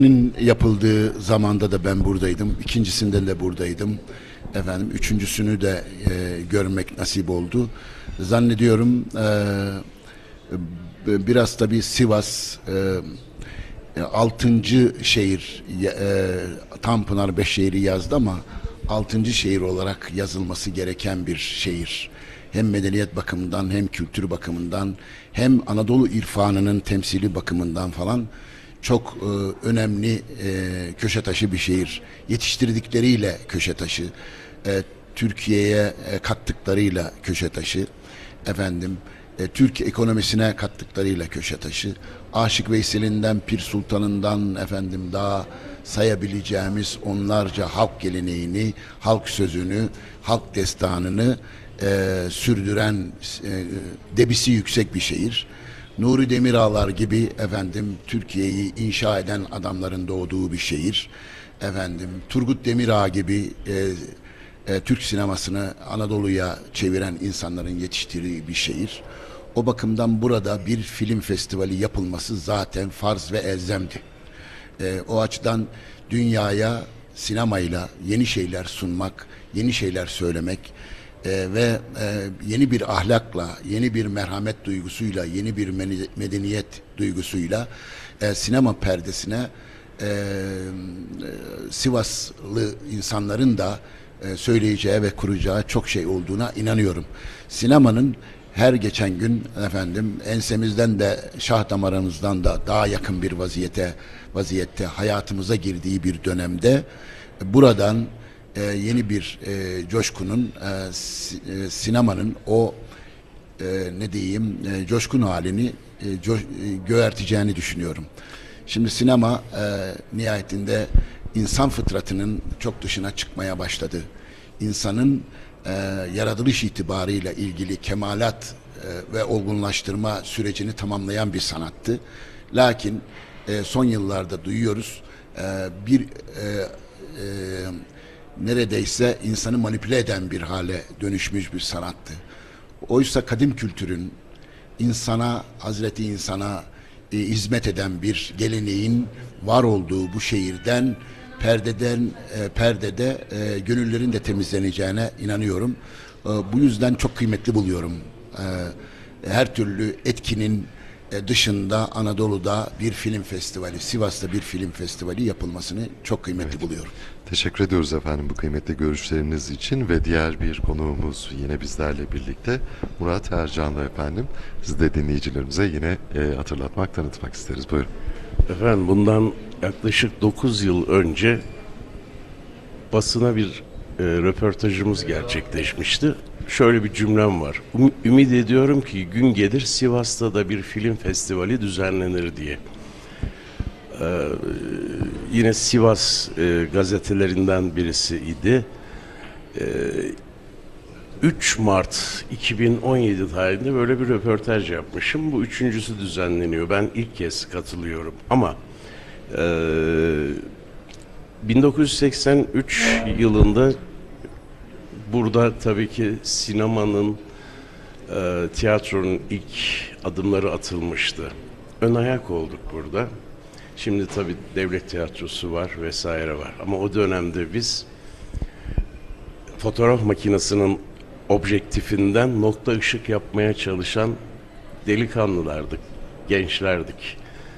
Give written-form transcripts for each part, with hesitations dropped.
Yapıldığı zamanda da ben buradaydım. İkincisinden de buradaydım. Üçüncüsünü de görmek nasip oldu. Zannediyorum biraz tabii Sivas altıncı şehir, Tanpınar Beşşehir'i yazdı ama altıncı şehir olarak yazılması gereken bir şehir. Hem medeniyet bakımından hem kültür bakımından hem Anadolu irfanının temsili bakımından falan çok önemli köşe taşı bir şehir. Yetiştirdikleriyle köşe taşı, Türkiye'ye kattıklarıyla köşe taşı, Türk ekonomisine kattıklarıyla köşe taşı. Aşık Veysel'inden, Pir Sultan'ından daha sayabileceğimiz onlarca halk geleneğini, halk sözünü, halk destanını sürdüren debisi yüksek bir şehir. Nuri Demirağlar gibi Türkiye'yi inşa eden adamların doğduğu bir şehir. Turgut Demirağ gibi Türk sinemasını Anadolu'ya çeviren insanların yetiştirdiği bir şehir. O bakımdan burada bir film festivali yapılması zaten farz ve elzemdi. O açıdan dünyaya sinemayla yeni şeyler sunmak, yeni şeyler söylemek ve yeni bir ahlakla, yeni bir merhamet duygusuyla, yeni bir medeniyet duygusuyla sinema perdesine Sivaslı insanların da söyleyeceği ve kuracağı çok şey olduğuna inanıyorum. Sinemanın her geçen gün ensemizden de şah damarımızdan da daha yakın bir vaziyette hayatımıza girdiği bir dönemde buradan yeni bir coşkunun sinemanın o coşkun halini göğerteceğini düşünüyorum. Şimdi sinema nihayetinde insan fıtratının çok dışına çıkmaya başladı. İnsanın yaratılış itibarıyla ilgili kemalat ve olgunlaştırma sürecini tamamlayan bir sanattı. Lakin son yıllarda duyuyoruz bir neredeyse insanı manipüle eden bir hale dönüşmüş bir sanattı. Oysa kadim kültürün insana, Hazreti insana hizmet eden bir geleneğin var olduğu bu şehirden perdede gönüllerin de temizleneceğine inanıyorum. Bu yüzden çok kıymetli buluyorum. Her türlü etkinin dışında Anadolu'da bir film festivali, Sivas'ta bir film festivali yapılmasını çok kıymetli buluyorum. Teşekkür ediyoruz efendim bu kıymetli görüşleriniz için ve diğer bir konuğumuz yine bizlerle birlikte Murat Ercanlı efendim. Siz de dinleyicilerimize yine hatırlatmak, tanıtmak isteriz. Buyurun. Efendim bundan yaklaşık 9 yıl önce basına bir röportajımız gerçekleşmişti. Şöyle bir cümlem var. Ümit ediyorum ki gün gelir Sivas'ta da bir film festivali düzenlenir diye. Yine Sivas gazetelerinden birisi idi. 3 Mart 2017 tarihinde böyle bir röportaj yapmışım. Bu üçüncüsü düzenleniyor. Ben ilk kez katılıyorum. Ama 1983 yılında burada tabii ki sinemanın, tiyatronun ilk adımları atılmıştı. Ön ayak olduk burada. Şimdi tabii devlet tiyatrosu var vesaire var. Ama o dönemde biz fotoğraf makinesinin objektifinden nokta ışık yapmaya çalışan delikanlılardık, gençlerdik.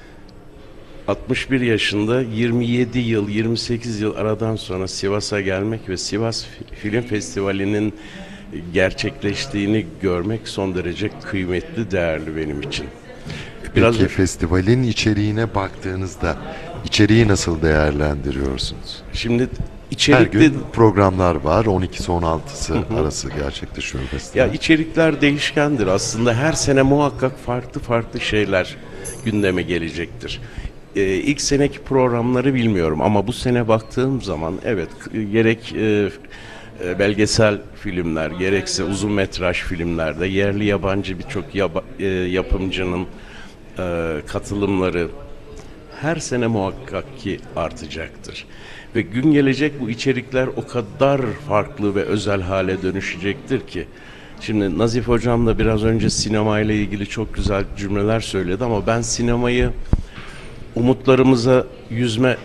61 yaşında 27 yıl, 28 yıl aradan sonra Sivas'a gelmek ve Sivas Film Festivali'nin gerçekleştiğini görmek son derece kıymetli, değerli benim için. Peki festivalin içeriğine baktığınızda içeriği nasıl değerlendiriyorsunuz? Şimdi her gün programlar var. 12'si 16'sı arası gerçekleşiyor festival. Ya içerikler değişkendir. Aslında her sene muhakkak farklı şeyler gündeme gelecektir. İlk seneki programları bilmiyorum ama bu sene baktığım zaman evet gerek belgesel filmler gerekse uzun metraj filmlerde yerli yabancı birçok yapımcının katılımları her sene muhakkak ki artacaktır. Ve gün gelecek bu içerikler o kadar farklı ve özel hale dönüşecektir ki. Şimdi Nazif Hocam da biraz önce sinema ile ilgili çok güzel cümleler söyledi ama ben sinemayı umutlarımıza yüzme